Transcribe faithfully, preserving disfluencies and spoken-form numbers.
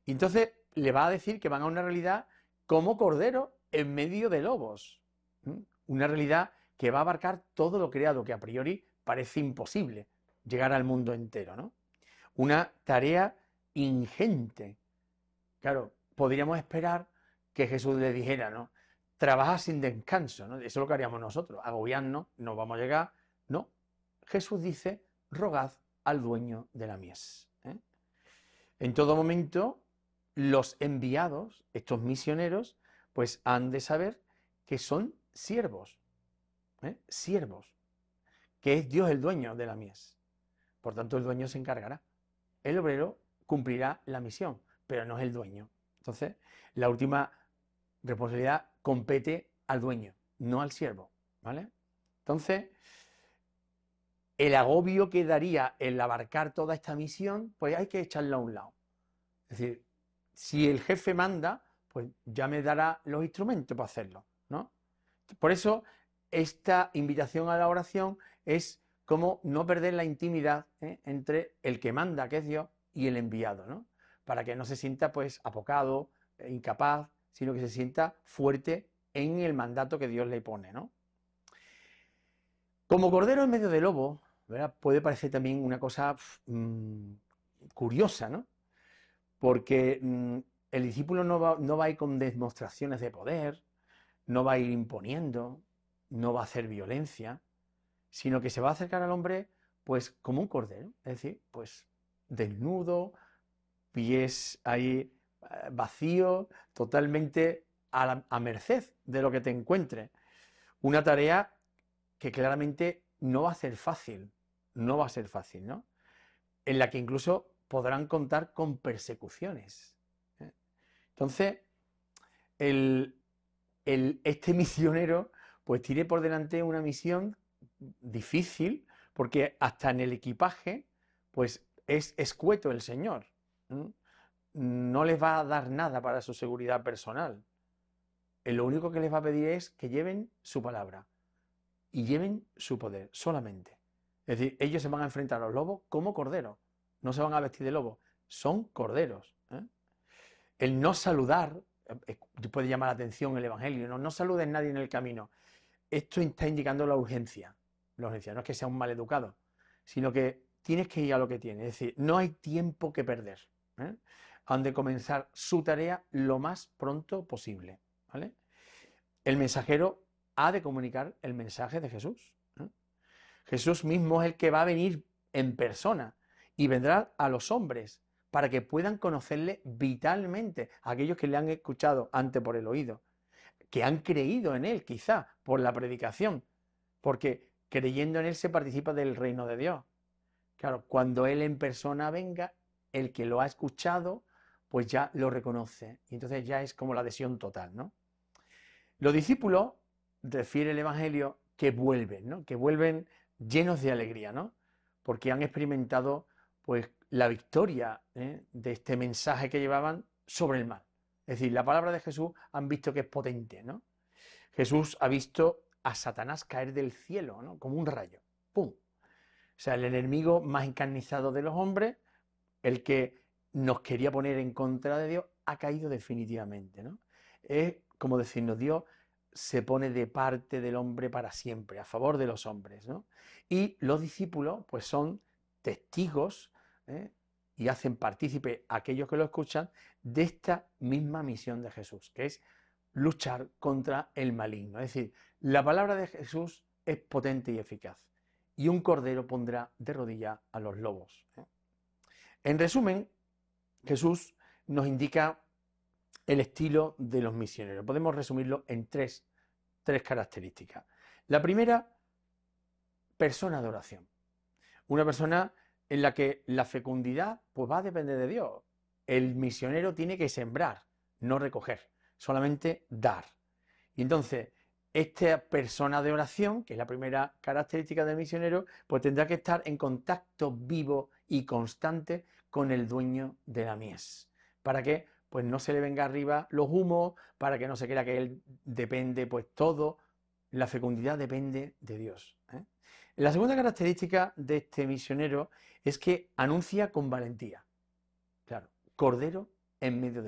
Y entonces le va a decir que van a una realidad como cordero en medio de lobos. ¿Mm? Una realidad que va a abarcar todo lo creado, que a priori parece imposible llegar al mundo entero, ¿no? Una tarea ingente. Claro, podríamos esperar que Jesús le dijera, ¿no? Trabaja sin descanso, ¿no? Eso es lo que haríamos nosotros, agobiarnos, no vamos a llegar. No, Jesús dice, rogad al dueño de la mies. ¿eh? En todo momento, los enviados, estos misioneros, pues han de saber que son siervos, ¿eh? siervos, que es Dios el dueño de la mies. Por tanto, el dueño se encargará. El obrero cumplirá la misión, pero no es el dueño. Entonces, la última responsabilidad compete al dueño, no al siervo, ¿vale? Entonces, el agobio que daría el abarcar toda esta misión, pues hay que echarla a un lado. Es decir, si el jefe manda, pues ya me dará los instrumentos para hacerlo, ¿no? Por eso, esta invitación a la oración es como no perder la intimidad ¿eh? entre el que manda, que es Dios, y el enviado, ¿no? Para que no se sienta pues apocado, eh, incapaz, sino que se sienta fuerte en el mandato que Dios le pone, ¿no? Como cordero en medio de lobo, ¿verdad? Puede parecer también una cosa mmm, curiosa, ¿no? Porque mmm, el discípulo no va, no va a ir con demostraciones de poder, no va a ir imponiendo, no va a hacer violencia, sino que se va a acercar al hombre pues como un cordero, es decir, pues desnudo, pies ahí eh, vacíos, totalmente a, la, a merced de lo que te encuentres. Una tarea que claramente no va a ser fácil, no va a ser fácil, ¿no? En la que incluso podrán contar con persecuciones. ¿eh? Entonces, el, el, este misionero pues tiene por delante una misión difícil, porque hasta en el equipaje pues es escueto el Señor. ¿eh? No les va a dar nada para su seguridad personal. Lo único que les va a pedir es que lleven su palabra y lleven su poder solamente. Es decir, ellos se van a enfrentar a los lobos como corderos, no se van a vestir de lobos, son corderos. ¿eh? El no saludar, eh, puede llamar la atención el Evangelio, no, no saludes a nadie en el camino. Esto está indicando la urgencia. La urgencia no es que sea un mal educado, sino que tienes que ir a lo que tienes. Es decir, no hay tiempo que perder. ¿eh? Han de comenzar su tarea lo más pronto posible. ¿vale? El mensajero ha de comunicar el mensaje de Jesús. ¿eh? Jesús mismo es el que va a venir en persona y vendrá a los hombres para que puedan conocerle vitalmente, a aquellos que le han escuchado antes por el oído, que han creído en él quizá por la predicación, porque creyendo en él se participa del reino de Dios. Claro, cuando él en persona venga, el que lo ha escuchado, pues ya lo reconoce. Y entonces ya es como la adhesión total, ¿no? Los discípulos, refiere el Evangelio, que vuelven, ¿no? Que vuelven llenos de alegría, ¿no? Porque han experimentado, pues, la victoria ¿eh? de este mensaje que llevaban sobre el mal. Es decir, la palabra de Jesús han visto que es potente, ¿no? Jesús ha visto a Satanás caer del cielo, ¿no? Como un rayo. ¡Pum! O sea, el enemigo más encarnizado de los hombres, el que nos quería poner en contra de Dios, ha caído definitivamente, ¿no? Es como decirnos, Dios se pone de parte del hombre para siempre, a favor de los hombres, ¿no? Y los discípulos, pues son testigos ¿eh? y hacen partícipe a aquellos que lo escuchan de esta misma misión de Jesús, que es luchar contra el maligno. Es decir, la palabra de Jesús es potente y eficaz. Y un cordero pondrá de rodillas a los lobos. ¿eh? En resumen, Jesús nos indica el estilo de los misioneros. Podemos resumirlo en tres, tres características. La primera, persona de oración. Una persona en la que la fecundidad pues va a depender de Dios. El misionero tiene que sembrar, no recoger, solamente dar. Y entonces, esta persona de oración, que es la primera característica del misionero, pues tendrá que estar en contacto vivo y constante con el dueño de la mies. ¿Para qué? Pues no se le venga arriba los humos, para que no se crea que él depende, pues todo, la fecundidad depende de Dios. ¿eh? La segunda característica de este misionero es que anuncia con valentía. Claro, cordero en medio